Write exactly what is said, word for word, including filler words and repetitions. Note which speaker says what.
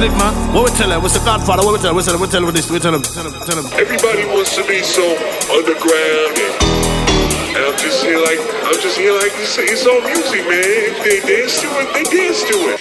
Speaker 1: Slick man, what we tell him? What's the Godfather? What we tell him? We tell him? We tell him this? We tell him? Tell him? Tell him?
Speaker 2: Everybody wants to be so underground, and, and I'm just here like I'm just here like it's, it's all music, man. If they dance to it, they dance to it.